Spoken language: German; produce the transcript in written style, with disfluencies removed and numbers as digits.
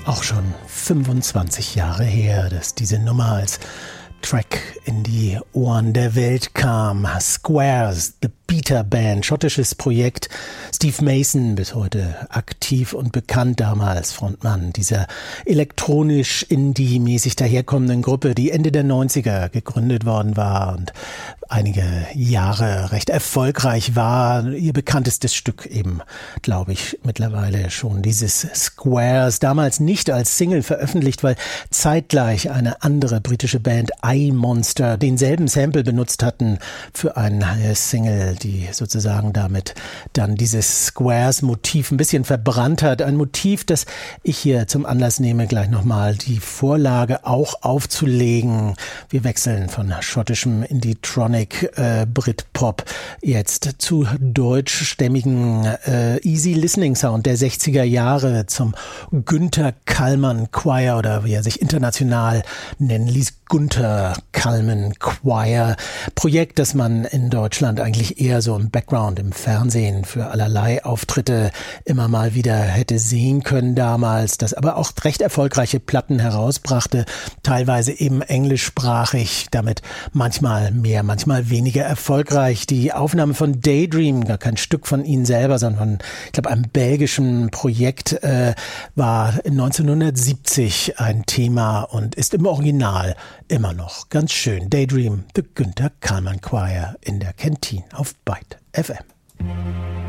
Auch schon 25 Jahre her, dass diese Nummer als Track in die Ohren der Welt kam. Squares, The Beta Band, schottisches Projekt. Steve Mason, bis heute aktiv und bekannt, damals Frontmann dieser elektronisch-indie-mäßig daherkommenden Gruppe, die Ende der 90er gegründet worden war und einige Jahre recht erfolgreich war. Ihr bekanntestes Stück eben, glaube ich, mittlerweile schon dieses Squares. Damals nicht als Single veröffentlicht, weil zeitgleich eine andere britische Band, iMonster, denselben Sample benutzt hatten für eine Single, die sozusagen damit dann dieses Squares-Motiv ein bisschen verbrannt hat. Ein Motiv, das ich hier zum Anlass nehme, gleich nochmal die Vorlage auch aufzulegen. Wir wechseln von schottischem Indie-Tronic Britpop jetzt zu deutschstämmigen Easy Listening Sound der 60er Jahre, zum Günther Kallman Choir oder wie er sich international nennen ließ, Günther Kallman Choir. Projekt, das man in Deutschland eigentlich eher so im Background, im Fernsehen für allerlei Auftritte immer mal wieder hätte sehen können damals, das aber auch recht erfolgreiche Platten herausbrachte, teilweise eben englischsprachig, damit manchmal mehr, manchmal weniger erfolgreich. Die Aufnahme von Daydream, gar kein Stück von ihnen selber, sondern von, ich glaube, einem belgischen Projekt, war 1970 ein Thema und ist im Original immer noch ganz schön. Daydream, The Günther Kallman Choir in der Kantine auf Byte FM.